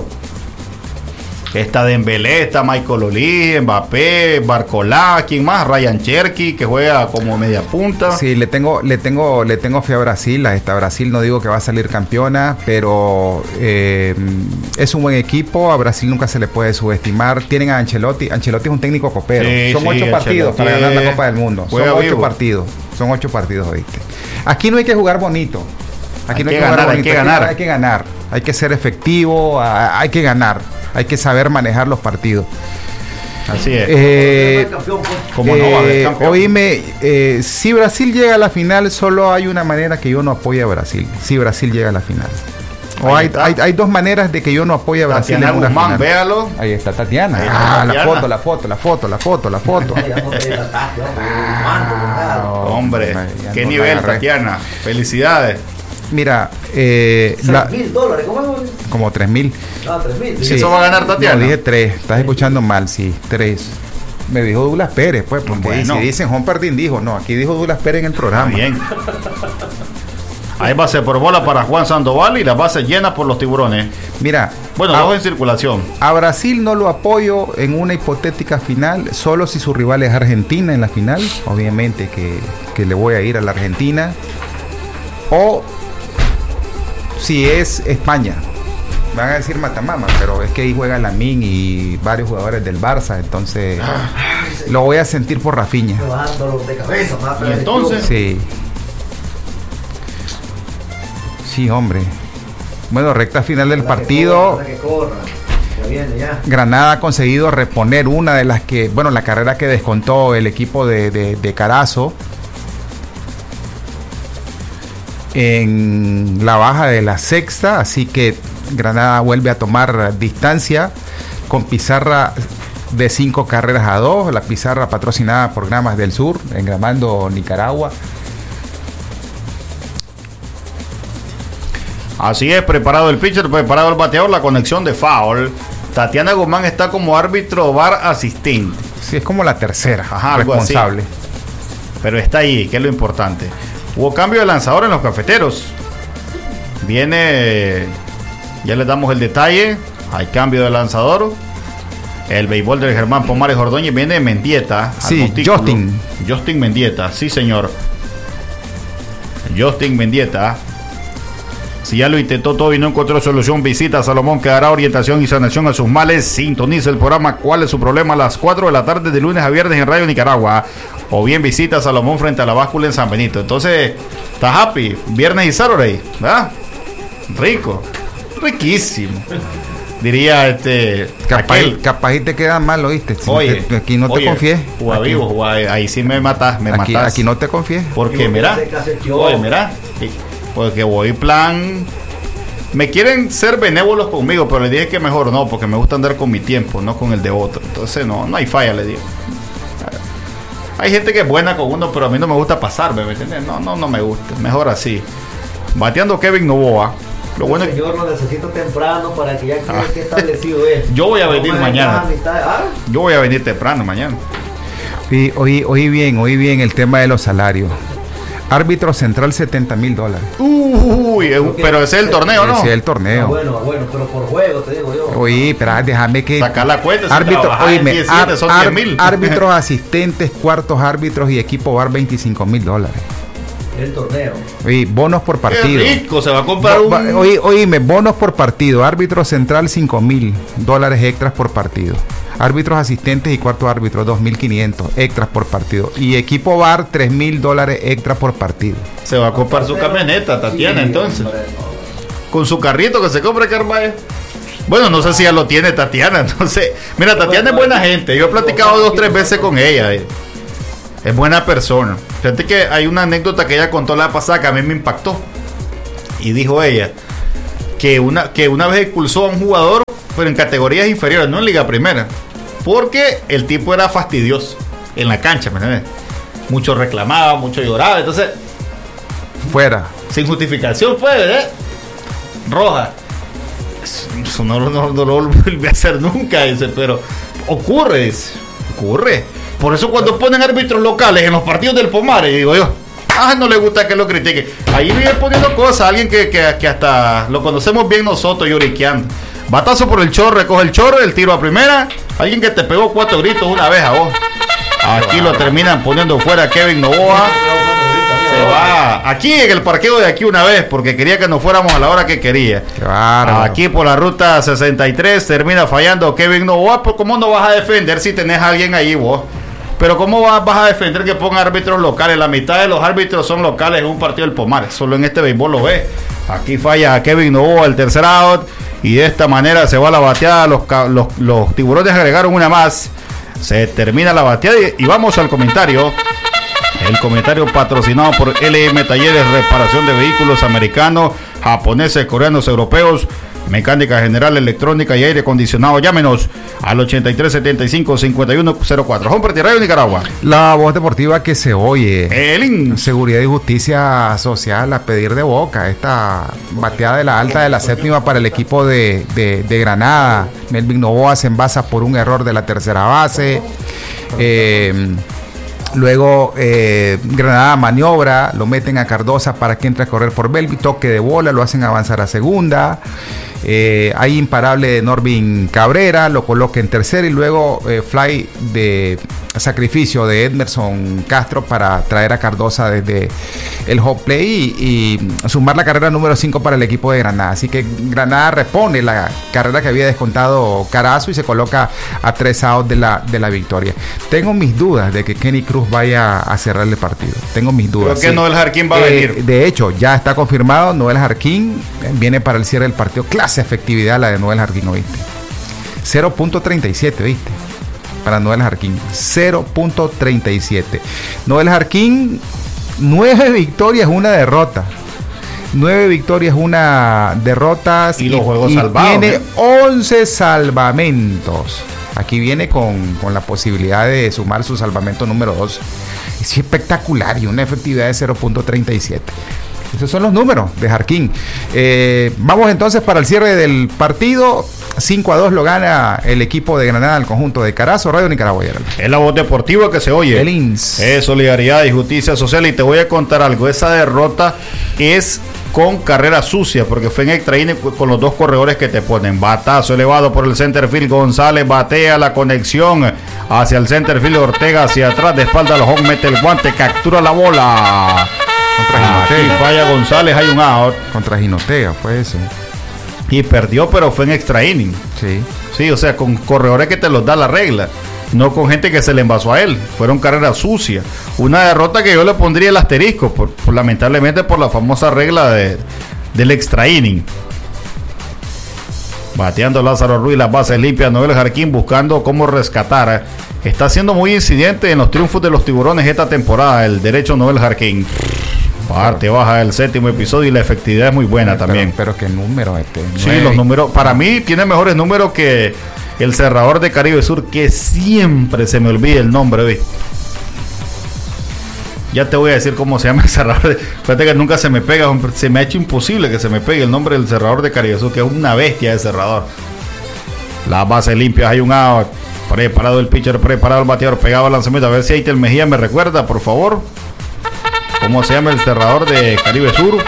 Está Dembélé, está Michael Olí, Mbappé, Barcolá, ¿quién más? Ryan Cherky, que juega como media punta. Sí, le tengo, le tengo, le tengo fe a Brasil. A esta Brasil no digo que va a salir campeona, pero eh, es un buen equipo. A Brasil nunca se le puede subestimar. Tienen a Ancelotti. Ancelotti es un técnico copero. Sí, Son sí, ocho partidos Ancelotti para ganar la Copa del Mundo. Son juega ocho vivo. partidos. Son ocho partidos, ¿oíste? Aquí no hay que jugar bonito. Aquí Hay no que jugar ganar, hay bonito. que Aquí ganar. Hay que ganar. Hay que ser efectivo. a- Hay que ganar. Hay que saber manejar los partidos. Así es. Eh, Campeón, pues. Como no va a haber eh, campeón. oíme, eh, si Brasil llega a la final, solo hay una manera que yo no apoye a Brasil. Si Brasil llega a la final. O Ahí hay, está. hay, hay dos maneras de que yo no apoye a Brasil Tatiana en una Guzmán, final. véalo. Ahí está Tatiana. Ahí está ah, la Tatiana. foto, la foto, la foto, la foto, la foto. Ya no te ataque, hombre. Mando, cuidado. Hombre, ya qué no la nivel, agarré. Tatiana. Felicidades. Mira, eh, la- Seis mil dólares, ¿cómo es? como tres mil. Ah, tres mil. Sí. ¿Eso va a ganar Tatiana? No, dije tres. Estás escuchando mal, sí, tres. Me dijo Douglas Pérez, pues, porque Bueno. si dicen Juan Pardín dijo, no, aquí dijo Douglas Pérez en el Está programa. bien. Hay base por bola para Juan Sandoval y las bases llenas por los tiburones. Mira, Bueno, a- dos en circulación. A Brasil no lo apoyo en una hipotética final, solo si su rival es Argentina en la final. Obviamente que, que le voy a ir a la Argentina. O si es España. Van a decir Matamama, pero es que ahí juega Lamine y varios jugadores del Barça. Entonces lo voy a sentir por Rafinha. Me va a dar dolor de cabeza, más Y entonces, Sí. Sí, hombre. Bueno, recta final del partido. Que corra, ya viene ya. Granada ha conseguido reponer una de las que, bueno, la carrera que descontó el equipo de, de, de Carazo en la baja de la sexta, así que Granada vuelve a tomar distancia con pizarra de cinco carreras a dos, la pizarra patrocinada por Gramas del Sur, en Gramando, Nicaragua. así es, preparado el pitcher, preparado el bateador, la conexión de foul. Tatiana Guzmán está como árbitro bar asistente, Sí, es como la tercera Ajá, algo así. responsable. pero está ahí, que es lo importante. Hubo cambio de lanzador en los cafeteros. Viene, ya les damos el detalle, hay cambio de lanzador. El béisbol del Germán Pomares Ordóñez viene Mendieta. al Sí, montículo. Justin. Justin Mendieta, sí señor. Justin Mendieta. Si ya lo intentó todo y no encontró solución, visita a Salomón, que dará orientación y sanación a sus males. Sintoniza el programa ¿Cuál es su problema? A las cuatro de la tarde de lunes a viernes en Radio Nicaragua. O bien visita a Salomón frente a la báscula en San Benito. Entonces, está happy. Viernes y Saturday, ¿verdad? Rico. Riquísimo. Diría este... Capaz, aquel. capaz y te queda mal, ¿oíste? Si Oye, te- aquí no te oye, confies. Juega Aquí- vivo, juega- ahí sí me matas, me Aquí, matas. aquí no te confíes. Porque Digo, mira, se caseteó. oye, mira, y- porque voy plan. Me quieren ser benévolos conmigo, pero le dije que mejor no, porque me gusta andar con mi tiempo, no con el de otro. Entonces no, no hay falla, le digo. Hay gente que es buena con uno, pero a mí no me gusta pasarme, ¿me entiendes? No, no, no me gusta. Mejor así. Bateando Kevin Novoa. Lo bueno el es que señor lo necesito temprano para que ya quede Ah. que establecido es. Yo voy a venir me mañana. dejas a mitad, ¿ah? yo voy a venir temprano mañana. Y oí, oí bien, oí bien el tema de los salarios. Árbitro central setenta mil dólares. Uy, es un- pero ese es el torneo, ¿no? Ese es el Ah, torneo. bueno, bueno, pero por juego te digo yo. Oí, espera, déjame que... Sacar la cuenta, si Árbitro, trabajas en oíme, diecisiete ar- son ar- diez mil. árbitros asistentes, cuartos árbitros y equipo bar veinticinco mil dólares. el torneo. Oye, bonos por partido. Qué rico, se va a comprar Bo- un... Oye, oíme, bonos por partido. Árbitro central, cinco mil dólares extras por partido. Árbitros asistentes y cuarto árbitro, dos mil quinientos extras por partido. Y equipo V A R, tres mil dólares extras por partido. Se va a comprar su camioneta, Tatiana, Sí, entonces. hombre, no. Con su carrito que se compra Carvajal. Bueno, no sé si ya lo tiene Tatiana, entonces... Mira, Tatiana es buena gente. Yo he platicado dos, tres veces con ella. eh. Es buena persona. Fíjate que hay una anécdota que ella contó la pasada que a mí me impactó. Y dijo ella que una, que una vez expulsó a un jugador, pero en categorías inferiores, no en Liga Primera, porque el tipo era fastidioso en la cancha, ¿me entiendes? Mucho reclamaba, mucho lloraba, entonces, Fuera. sin justificación fue, ¿eh? Roja. Eso no, no, no lo volví a hacer nunca, dice, pero ocurre, dice, ocurre. Por eso cuando ponen árbitros locales en los partidos del Pomare, digo yo, ah, no le gusta que lo critique. Ahí viene poniendo cosas, alguien que, que, que hasta lo conocemos bien nosotros, lloriqueando. Batazo por el chorro, recoge el chorro, el tiro a primera. Alguien que te pegó cuatro gritos una vez a vos. Aquí lo terminan poniendo fuera Kevin Novoa. Se va aquí en el parqueo de aquí una vez porque quería que nos fuéramos a la hora que quería. Qué bárbaro. Aquí por la ruta sesenta y tres termina fallando Kevin Novoa. Pues ¿cómo no vas a defender si tenés a alguien ahí vos? Pero ¿cómo vas, vas a defender que pongan árbitros locales? La mitad de los árbitros son locales en un partido del Pomar. Solo en este béisbol lo ves. Aquí falla Kevin Novoa el tercer out. Y de esta manera se va la bateada. Los, los, los tiburones agregaron una más. Se termina la bateada y, y vamos al comentario. El comentario patrocinado por L M Talleres, reparación de vehículos americanos, japoneses, coreanos, europeos, mecánica general, electrónica y aire acondicionado. Llámenos al ochenta y tres setenta y cinco cincuenta y uno cero cuatro. Hombre, Radio Nicaragua. La voz deportiva que se oye. Elin. Seguridad y justicia social a pedir de boca. Esta bateada de la alta de la séptima para el equipo de, de, de Granada. Melvin Novoa se envasa por un error de la tercera base. Eh, luego eh, Granada maniobra, lo meten a Cardosa para que entre a correr por Belvi, toque de bola, lo hacen avanzar a segunda. Eh, hay imparable de Norvin Cabrera, lo coloca en tercera y luego eh, fly de sacrificio de Edmerson Castro para traer a Cardosa desde el home play y, y sumar la carrera número cinco para el equipo de Granada. Así que Granada repone la carrera que había descontado Carazo y se coloca a tres outs de la, de la victoria. Tengo mis dudas de que Kenny Cruz vaya a cerrar el partido. Tengo mis dudas. Creo que sí. Noel Jarquín va a Eh, venir. De hecho, ya está confirmado. Noel Jarquín eh, viene para el cierre del partido. Clase efectividad la de Noel Jarquín, ¿oíste? cero punto treinta y siete, ¿viste? Para Noel Jarquín. cero punto treinta y siete. Noel Jarquín, nueve victorias, una derrota. Nueve victorias, una derrota. Y los juegos salvados, Tiene ¿eh? once salvamentos. Aquí viene con, con la posibilidad de sumar su salvamento número dos. Es espectacular y una efectividad de cero punto treinta y siete. Esos son los números de Jarquín. Eh, vamos entonces para el cierre del partido. cinco a dos lo gana el equipo de Granada, el conjunto de Carazo. Radio Nicaragua. Es la voz deportiva que se oye. El I N S. Es solidaridad y justicia social. Y te voy a contar algo. Esa derrota es con carrera sucia, porque fue en extra inning con los dos corredores que te ponen. Batazo elevado por el center field. González batea la conexión hacia el center field. Ortega hacia atrás, de espalda a los home, mete el guante, captura la bola. Contra Aquí Ginotega. falla González, hay un out. Contra Ginotega fue eso. Y perdió, pero fue en extra inning. Sí. Sí, o sea, con corredores que te los da la regla, no con gente que se le envasó a él. Fueron carreras sucias. Una derrota que yo le pondría el asterisco, por, por, lamentablemente por la famosa regla de, del extra inning. Bateando Lázaro Ruiz, las bases limpias. Noel Jarquín buscando cómo rescatar. Está siendo muy incidente en los triunfos de los Tiburones esta temporada, el derecho Noel Jarquín. Parte baja del séptimo episodio y la efectividad es muy buena pero, también. Pero qué número este. Sí, Nueve. los números, para mí tiene mejores números que el cerrador de Caribe Sur, que siempre se me olvida el nombre, ¿ves? Ya te voy a decir cómo se llama el cerrador. de- Fíjate que nunca se me pega, se me ha hecho imposible que se me pegue el nombre del cerrador de Caribe Sur, que es una bestia de cerrador. Las bases limpias, hay un out. Preparado el pitcher, preparado el bateador, pegado al lanzamiento. A ver si Aitel Mejía me recuerda, por favor. ¿Cómo se llama el cerrador de Caribe Sur?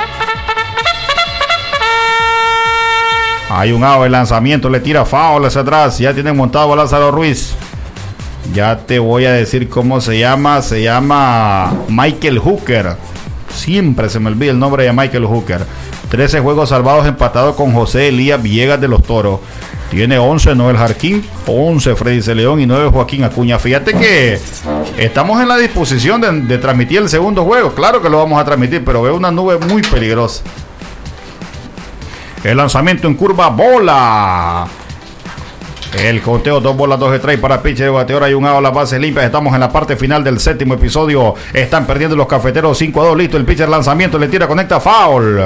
Hay un out, el lanzamiento, le tira foul hacia atrás. Ya tienen montado a Lázaro Ruiz. Ya te voy a decir cómo se llama. Se llama Michael Hooker. siempre se me olvida el nombre de Michael Hooker. trece juegos salvados, empatado con José Elías Villegas de los Toros. Tiene once Noel Jarquín, once Freddy Celeón y nueve Joaquín Acuña. Fíjate que estamos en la disposición de, de transmitir el segundo juego. Claro que lo vamos a transmitir, pero veo una nube muy peligrosa. El lanzamiento en curva, bola. El conteo, dos bolas, dos strikes para pitcher de bateador. Hay un out, las bases limpias. Estamos en la parte final del séptimo episodio. Están perdiendo los cafeteros cinco a dos. Listo el pitcher, lanzamiento, le tira, conecta, foul.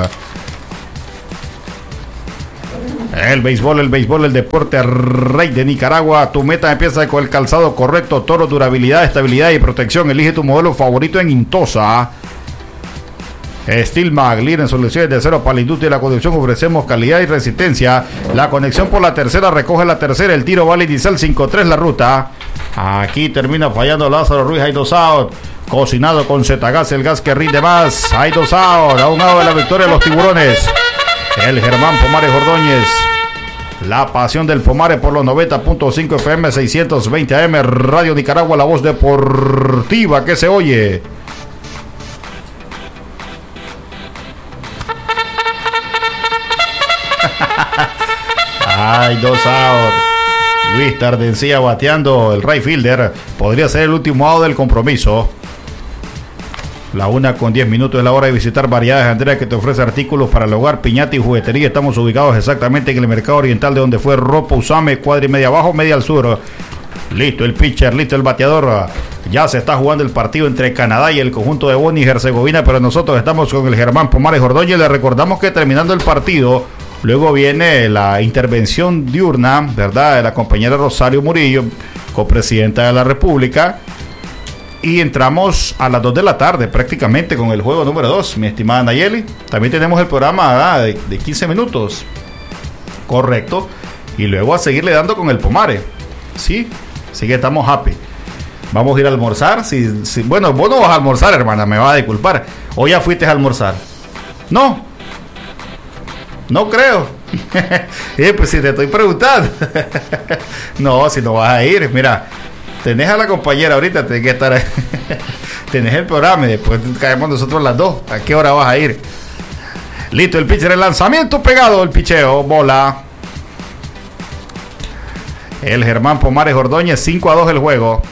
El béisbol, el béisbol, el deporte rey de Nicaragua. Tu meta empieza con el calzado correcto. Toro, durabilidad, estabilidad y protección. Elige tu modelo favorito en Intosa. Steel Maglir en soluciones de acero para la industria y la construcción. Ofrecemos calidad y resistencia. La conexión por la tercera, recoge la tercera. El tiro vale diesel cinco tres la ruta. Aquí termina fallando Lázaro Ruiz. Hay dos out. Cocinado con Zetagas, el gas que rinde más. Hay dos out. A un lado de la victoria de los tiburones. El Germán Pomares Ordóñez. La pasión del Pomare por los noventa punto cinco F M, seiscientos veinte A M. Radio Nicaragua, la voz deportiva que se oye. Hay dos out. Luis Tardencía bateando, el right fielder. Podría ser el último out del compromiso. La una con diez minutos es la hora de visitar Variedades Andrea, que te ofrece artículos para el hogar, piñata y juguetería. Estamos ubicados exactamente en el mercado oriental de donde fue Ropa Usame, cuadra y media abajo, media al sur. Listo el pitcher, listo el bateador. Ya se está jugando el partido entre Canadá y el conjunto de Bosnia y Herzegovina, pero nosotros estamos con el Germán Pomares Ordóñez. Le recordamos que terminando el partido, luego viene la intervención diurna, ¿verdad?, de la compañera Rosario Murillo, copresidenta de la República. Y entramos a las dos de la tarde prácticamente con el juego número dos, mi estimada Nayeli. También tenemos el programa de, de quince minutos. Correcto. Y luego a seguirle dando con el Pomare. Sí, así que estamos happy. Vamos a ir a almorzar. Si, si, bueno, vos no vas a almorzar, hermana, me vas a disculpar. ¿O ya fuiste a almorzar? No. No creo. eh, pues si te estoy preguntando. No, si no vas a ir, mira. Tenés a la compañera ahorita, tenés que estar ahí. Tenés el programa y después caemos nosotros las dos. ¿A qué hora vas a ir? Listo, el pitcher, el lanzamiento pegado, el picheo, bola. El Germán Pomares Ordóñez, cinco a dos el juego.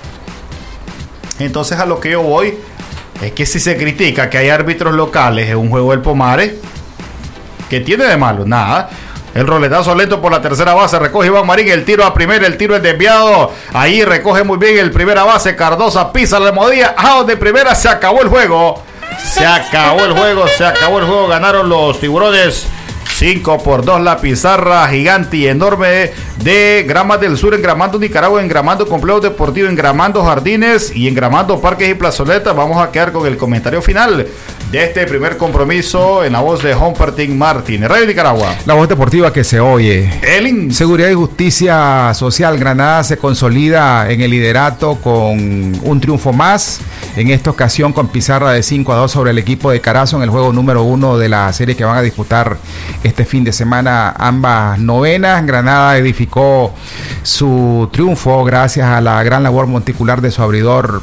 Entonces a lo que yo voy es que si se critica que hay árbitros locales en un juego del Pomares, ¿qué tiene de malo? Nada. El roletazo lento por la tercera base, recoge Iván Marín, el tiro a primera, el tiro es desviado, ahí recoge muy bien el primera base, Cardosa pisa la modilla, out de primera, se acabó el juego, se acabó el juego, se acabó el juego, ganaron los tiburones, cinco por dos la pizarra gigante y enorme de Gramas del Sur, Engramando Nicaragua, Engramando Complejo Deportivo, Engramando Jardines y Engramando Parques y Plazoletas. Vamos a quedar con el comentario final de este primer compromiso en la voz de Humpertin Martín, Radio Nicaragua. La voz deportiva que se oye. Elin. Seguridad y Justicia Social. Granada se consolida en el liderato con un triunfo más. En esta ocasión con pizarra de cinco a dos sobre el equipo de Carazo en el juego número uno de la serie que van a disputar este fin de semana ambas novenas. Granada edificó su triunfo gracias a la gran labor monticular de su abridor,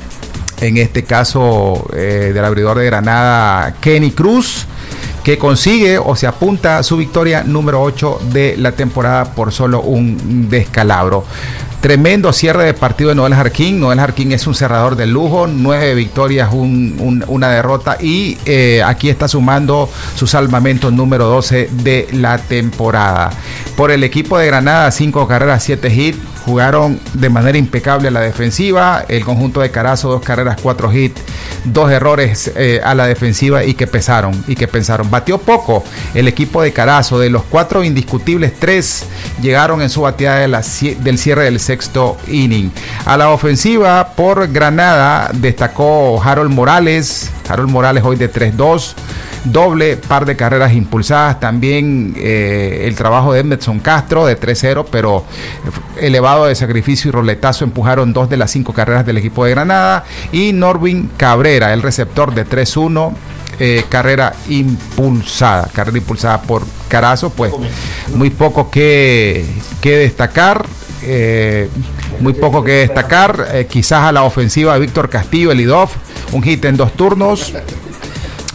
en este caso eh, del abridor de Granada, Kenny Cruz, que consigue o se apunta a su victoria número ocho de la temporada por solo un descalabro. Tremendo cierre de partido de Noel Jarquín. Noel Jarquín es un cerrador de lujo, nueve victorias, un, un, una derrota y eh, aquí está sumando su salvamento número doce de la temporada. Por el equipo de Granada, cinco carreras, siete hits. Jugaron de manera impecable a la defensiva. El conjunto de Carazo, dos carreras, cuatro hits, dos errores eh, a la defensiva y que pesaron, y que pensaron. Batió poco el equipo de Carazo. De los cuatro indiscutibles, tres llegaron en su bateada de la, del cierre del sexto inning. A la ofensiva, por Granada, destacó Harold Morales. Harold Morales hoy de tres dos. Doble par de carreras impulsadas. También eh, el trabajo de Emerson Castro de tres cero, pero elevado de sacrificio y roletazo empujaron dos de las cinco carreras del equipo de Granada. Y Norvin Cabrera, el receptor de tres uno, eh, carrera impulsada. Carrera impulsada por Carazo, pues muy poco que, que destacar. Eh, muy poco que destacar. Eh, quizás a la ofensiva, Víctor Castillo, el leadoff, un hit en dos turnos.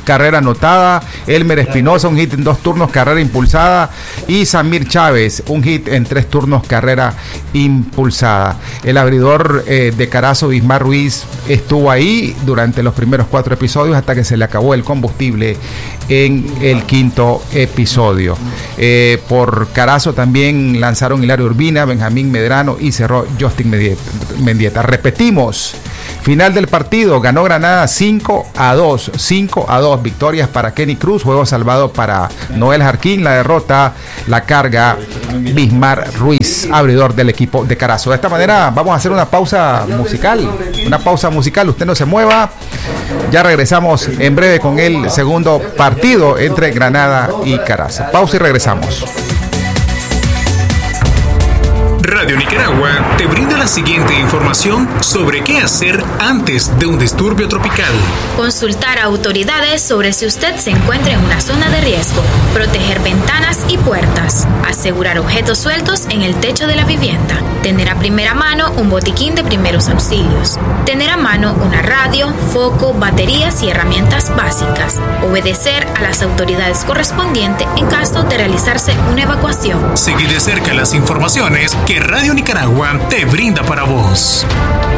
carrera anotada. Elmer Espinosa, un hit en dos turnos, carrera impulsada. Y Samir Chávez, un hit en tres turnos, carrera impulsada. El abridor eh, de Carazo, Bismar Ruiz, estuvo ahí durante los primeros cuatro episodios hasta que se le acabó el combustible en el quinto episodio. Eh, por Carazo también lanzaron Hilario Urbina, Benjamín Medrano y cerró Justin Mendieta. Repetimos, final del partido, ganó Granada cinco a dos, cinco a dos, victorias para Kenny Cruz, juego salvado para Noel Jarquín, la derrota la carga Bismar Ruiz, abridor del equipo de Carazo. De esta manera vamos a hacer una pausa musical, una pausa musical, usted no se mueva, ya regresamos en breve con el segundo partido entre Granada y Carazo. Pausa y regresamos. Radio Nicaragua te brinda la siguiente información sobre qué hacer antes de un disturbio tropical. Consultar a autoridades sobre si usted se encuentra en una zona de riesgo. Proteger ventanas y puertas. Asegurar objetos sueltos en el techo de la vivienda. Tener a primera mano un botiquín de primeros auxilios. Tener a mano una radio, foco, baterías y herramientas básicas. Obedecer a las autoridades correspondientes en caso de realizarse una evacuación. Seguir de cerca las informaciones que Radio Nicaragua te brinda para vos.